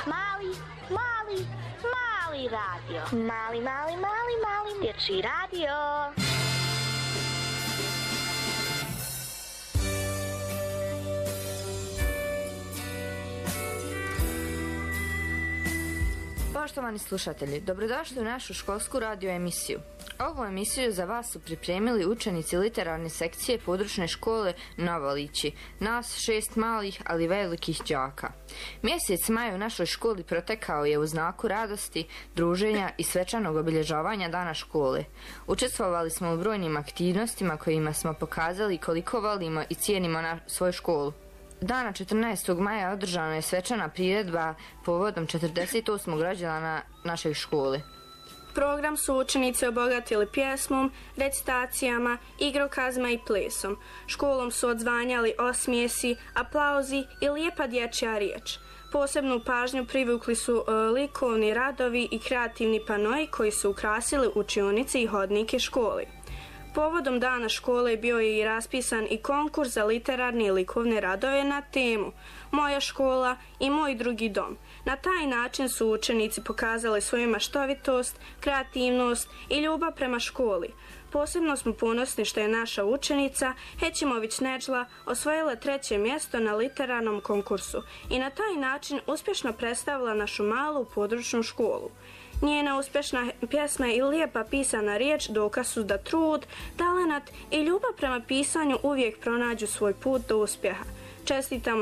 Mali radio. Mali dječji radio. Poštovani slušatelji, dobrodošli u našu školsku radio emisiju. Ovu emisiju za vas su pripremili učenici literarne sekcije područne škole Novolići, nas 6 malih ali velikih đaka. Mjesec maj u našoj školi protekao je u znaku radosti, druženja i svečanog obilježavanja dana škole. Učestvovali smo u brojnim aktivnostima kojima smo pokazali koliko volimo i cijenimo svoju školu. Dana 14. maja održana je svečana priredba povodom 48. rođendana naše škole. Program su učenici obogatili pjesmom, recitacijama, igrokazima i plesom. Školom su odzvanjali osmijesi, aplauzi i lijepa dječja riječ. Posebnu pažnju privukli su likovni radovi i kreativni panoi koji su ukrasili učionice i hodnike škole. Povodom dana škole bio je i raspisan i konkurs za literarne i likovne radove na temu Moja škola i moj drugi dom. Na taj način su učenici pokazali svoju maštovitost, kreativnost i ljubav prema školi. Posebno smo ponosni što je naša učenica Hećimović Neđla osvojila 3. mjesto na literarnom konkursu i na taj način uspješno predstavila našu malu područnu školu. Njena uspješna pjesma i lijepa pisana riječ dokaz su da trud, talenat i ljubav prema pisanju uvijek pronađu svoj put do uspjeha. Čestitamo